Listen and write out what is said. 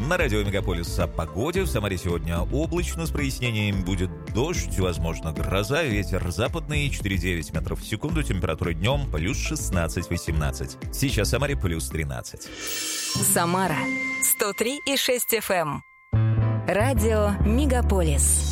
На радио Мегаполис о погоде. В Самаре сегодня облачно, с прояснениями будет дождь, возможно, гроза, ветер западный 4,9 метров в секунду, температура днем плюс 16-18. Сейчас в Самаре плюс 13. Самара 103,6 FM. Радио Мегаполис.